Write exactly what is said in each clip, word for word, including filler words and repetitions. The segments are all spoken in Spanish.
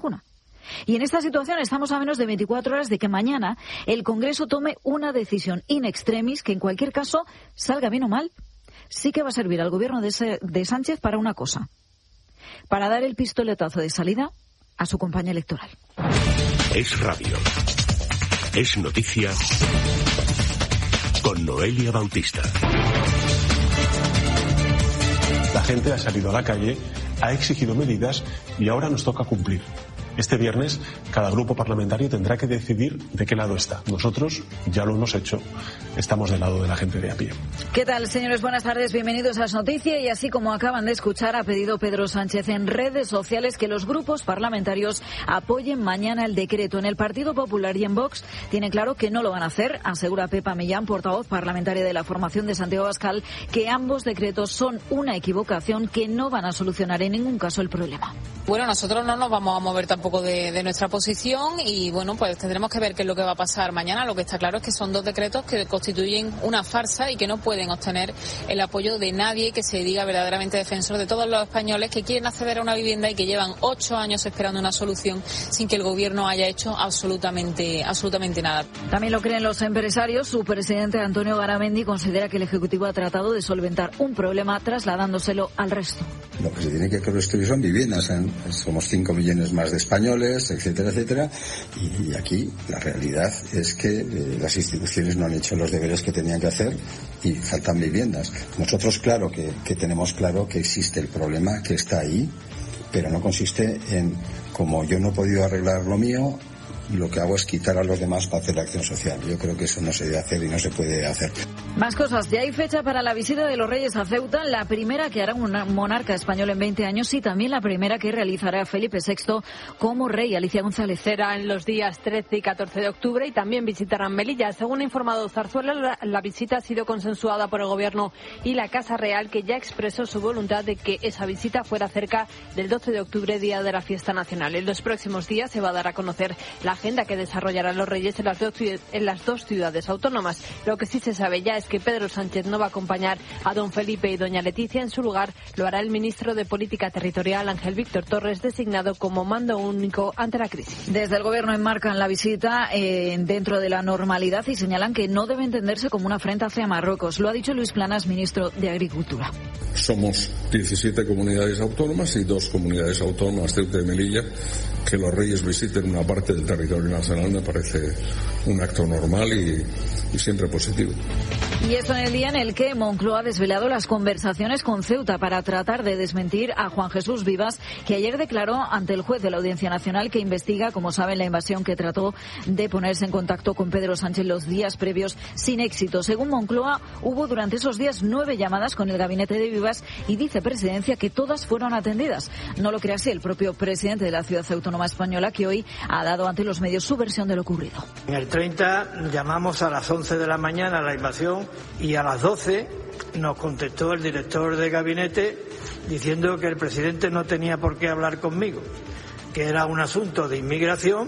vacuna. Y en esta situación estamos a menos de veinticuatro horas de que mañana el Congreso tome una decisión in extremis que en cualquier caso, salga bien o mal, sí que va a servir al gobierno de, de Sánchez para una cosa, para dar el pistoletazo de salida a su campaña electoral. Es radio. Es noticia con Noelia Bautista. La gente ha salido a la calle, ha exigido medidas y ahora nos toca cumplir. Este viernes cada grupo parlamentario tendrá que decidir de qué lado está. Nosotros ya lo hemos hecho, estamos del lado de la gente de a pie. ¿Qué tal, señores? Buenas tardes, bienvenidos a Las Noticias. Y así como acaban de escuchar, ha pedido Pedro Sánchez en redes sociales que los grupos parlamentarios apoyen mañana el decreto. En el Partido Popular y en Vox tienen claro que no lo van a hacer, asegura Pepa Millán, portavoz parlamentaria de la formación de Santiago Abascal, que ambos decretos son una equivocación, que no van a solucionar en ningún caso el problema. Bueno, nosotros no nos vamos a mover tampoco de, de nuestra posición y bueno, pues tendremos que ver qué es lo que va a pasar mañana. Lo que está claro es que son dos decretos que constituyen una farsa y que no pueden obtener el apoyo de nadie que se diga verdaderamente defensor de todos los españoles que quieren acceder a una vivienda y que llevan ocho años esperando una solución sin que el gobierno haya hecho absolutamente, absolutamente nada. También lo creen los empresarios. Su presidente Antonio Garamendi considera que el Ejecutivo ha tratado de solventar un problema trasladándoselo al resto. Lo que se tiene que construir son viviendas, ¿eh? Somos cinco millones más de españoles, etcétera, etcétera, y aquí la realidad es que eh, las instituciones no han hecho los deberes que tenían que hacer y faltan viviendas. Nosotros, claro que, que tenemos claro que existe el problema, que está ahí, pero no consiste en, como yo no he podido arreglar lo mío, lo que hago es quitar a los demás para hacer acción social. Yo creo que eso no se debe hacer y no se puede hacer. Más cosas. Ya hay fecha para la visita de los Reyes a Ceuta, la primera que hará un monarca español en veinte años y también la primera que realizará Felipe sexto como rey. Alicia González. Será en los días trece y catorce de octubre y también visitarán Melilla. Según ha informado Zarzuela, la, la visita ha sido consensuada por el Gobierno y la Casa Real, que ya expresó su voluntad de que esa visita fuera cerca del doce de octubre, día de la fiesta nacional. En los próximos días se va a dar a conocer la agenda que desarrollarán los Reyes en las dos, en las dos ciudades autónomas. Lo que sí se sabe ya es que Pedro Sánchez no va a acompañar a don Felipe y doña Leticia. En su lugar lo hará el ministro de Política Territorial, Ángel Víctor Torres, designado como mando único ante la crisis. Desde el Gobierno enmarcan la visita eh, dentro de la normalidad y señalan que no debe entenderse como una afrenta hacia Marruecos. Lo ha dicho Luis Planas, ministro de Agricultura. Somos diecisiete comunidades autónomas y dos comunidades autónomas, Ceuta y Melilla. Que los Reyes visiten una parte del territorio nacional me parece un acto normal y, y siempre positivo. Y eso en el día en el que Moncloa ha desvelado las conversaciones con Ceuta para tratar de desmentir a Juan Jesús Vivas, que ayer declaró ante el juez de la Audiencia Nacional que investiga, como saben, la invasión que trató de ponerse en contacto con Pedro Sánchez los días previos sin éxito. Según Moncloa, hubo durante esos días nueve llamadas con el gabinete de Vivas y dice Presidencia que todas fueron atendidas. No lo cree así el propio presidente de la ciudad autónoma española, que hoy ha dado ante los medios su versión de lo ocurrido. En el treinta llamamos a las once de la mañana a la invasión y a las doce nos contestó el director de gabinete diciendo que el presidente no tenía por qué hablar conmigo, que era un asunto de inmigración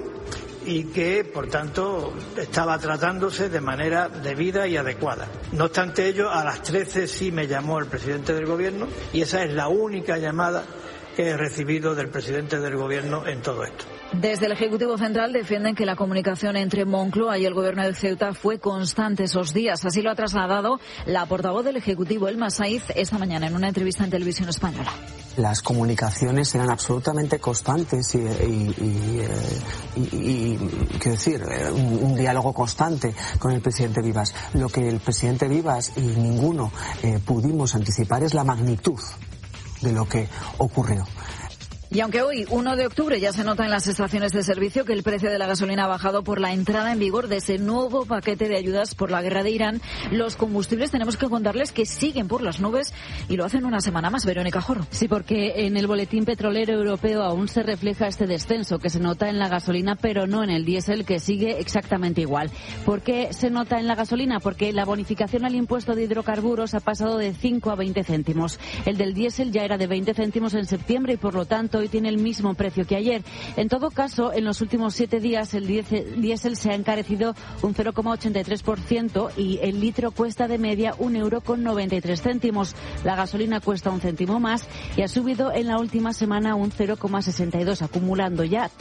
y que, por tanto, estaba tratándose de manera debida y adecuada. No obstante ello, a las trece sí me llamó el presidente del gobierno y esa es la única llamada que he recibido del presidente del gobierno en todo esto. Desde el Ejecutivo Central defienden que la comunicación entre Moncloa y el gobierno de Ceuta fue constante esos días. Así lo ha trasladado la portavoz del Ejecutivo, Elma Saiz, esta mañana en una entrevista en Televisión Española. Las comunicaciones eran absolutamente constantes y, y, y, y, y quiero decir, un, un diálogo constante con el presidente Vivas. Lo que el presidente Vivas y ninguno eh, pudimos anticipar es la magnitud de lo que ocurrió. Y aunque hoy, uno de octubre, ya se nota en las estaciones de servicio que el precio de la gasolina ha bajado por la entrada en vigor de ese nuevo paquete de ayudas por la guerra de Irán, los combustibles tenemos que contarles que siguen por las nubes y lo hacen una semana más. Verónica Jorro. Sí, porque en el boletín petrolero europeo aún se refleja este descenso que se nota en la gasolina, pero no en el diésel, que sigue exactamente igual. ¿Por qué se nota en la gasolina? Porque la bonificación al impuesto de hidrocarburos ha pasado de cinco a veinte céntimos. El del diésel ya era de veinte céntimos en septiembre y, por lo tanto, hoy tiene el mismo precio que ayer. En todo caso, en los últimos siete días el diésel se ha encarecido un cero coma ochenta y tres por ciento y el litro cuesta de media un euro con noventa y tres céntimos. La gasolina cuesta un céntimo más y ha subido en la última semana un cero coma sesenta y dos, acumulando ya